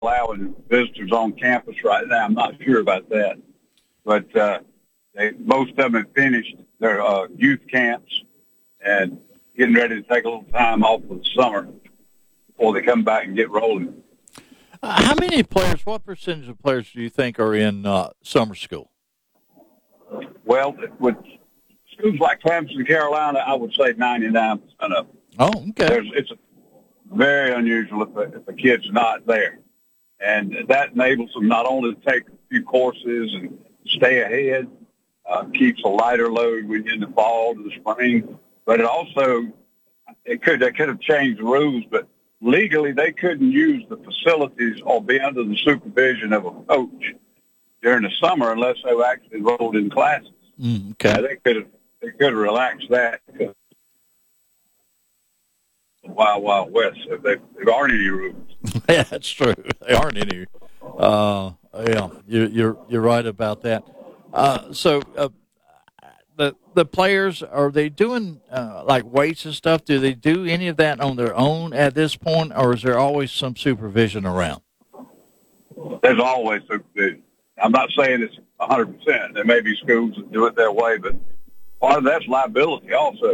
allowing visitors on campus right now. I'm not sure about that. But most of them have finished their youth camps and getting ready to take a little time off for the summer before they come back and get rolling. How many players, what percentage of players do you think are in summer school? Well, with schools like Clemson, Carolina, I would say 99% of them. Oh, okay. It's very unusual if a kid's not there. And that enables them not only to take a few courses and stay ahead, keeps a lighter load when you're in the fall to the spring, but it also, they could have changed the rules, but legally they couldn't use the facilities or be under the supervision of a coach during the summer unless they were actually enrolled in classes. Okay. They could have relaxed that. Wild West. There aren't any rules. Yeah, that's true. There aren't any. Yeah, you're right about that. So the players, are they doing like weights and stuff? Do they do any of that on their own at this point, or is there always some supervision around? There's always supervision. I'm not saying it's 100%. There may be schools that do it that way, but part of that's liability also.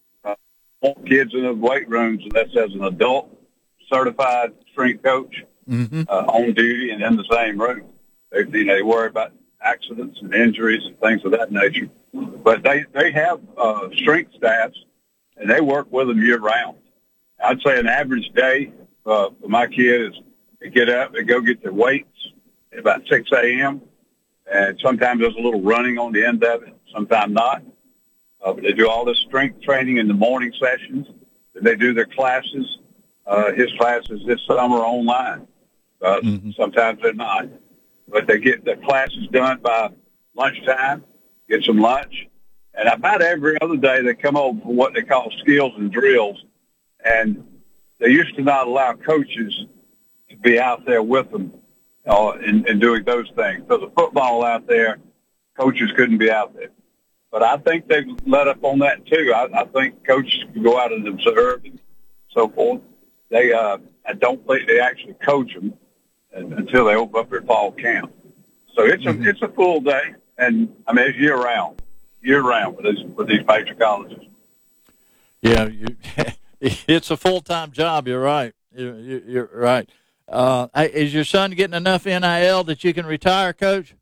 Kids in the weight rooms, and that's as an adult certified strength coach on duty and in the same room. They worry about accidents and injuries and things of that nature. But they have strength staffs, and they work with them year-round. I'd say an average day for my kids is they get up, they go get their weights at about 6 a.m., and sometimes there's a little running on the end of it, sometimes not. But they do all this strength training in the morning sessions. Then they do their classes. His classes this summer online. Sometimes they're not. But they get their classes done by lunchtime, get some lunch. And about every other day they come over for what they call skills and drills. And they used to not allow coaches to be out there with them in doing those things. So the football out there, coaches couldn't be out there. But I think they've let up on that too. I think coaches can go out and observe and so forth. I don't think they actually coach them until they open up their fall camp. So it's a full day, and I mean it's year round with these major colleges. Yeah, it's a full-time job. You're right. You're right. Is your son getting enough NIL that you can retire, Coach?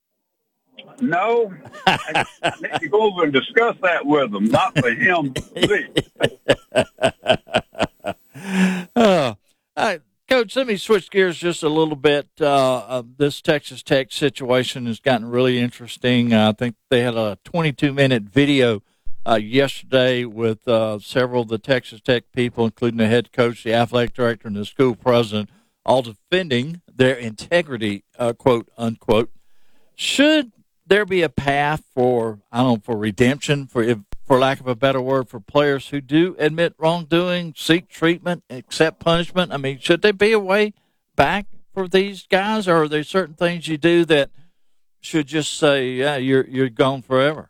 No, I need to go over and discuss that with them, not for him, but me. Coach, let me switch gears just a little bit. This Texas Tech situation has gotten really interesting. I think they had a 22-minute video yesterday with several of the Texas Tech people, including the head coach, the athletic director, and the school president, all defending their integrity, quote, unquote. Should there be a path for redemption, for lack of a better word, for players who do admit wrongdoing, seek treatment, accept punishment? I mean, should there be a way back for these guys, or are there certain things you do that should just say, yeah, you're gone forever?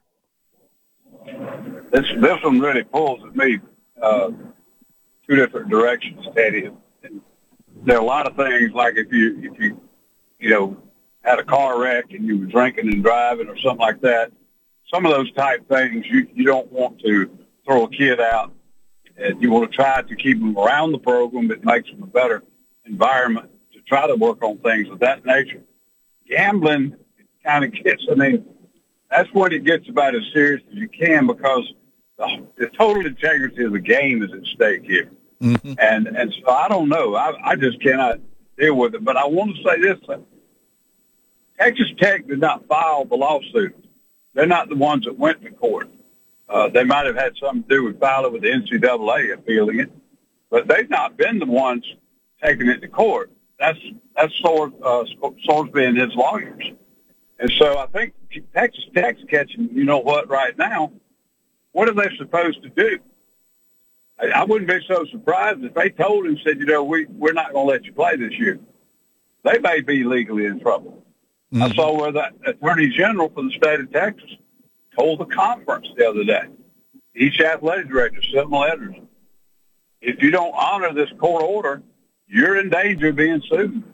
This one really pulls at me two different directions, Teddy. And there are a lot of things like if you had a car wreck and you were drinking and driving or something like that, some of those type things you don't want to throw a kid out. And you want to try to keep them around the program that makes them a better environment to try to work on things of that nature. Gambling kind of that's when it gets about as serious as you can, because the total integrity of the game is at stake here. Mm-hmm. And so I don't know. I just cannot deal with it. But I want to say this. Texas Tech did not file the lawsuit. They're not the ones that went to court. They might have had something to do with filing with the NCAA appealing it, but they've not been the ones taking it to court. That's Sorsby and his lawyers. And so I think Texas Tech's catching, right now. What are they supposed to do? I wouldn't be so surprised if they told him, said, we're not going to let you play this year. They may be legally in trouble. Mm-hmm. I saw where the Attorney General for the state of Texas told the conference the other day, each athletic director sent letters. If you don't honor this court order, you're in danger of being sued.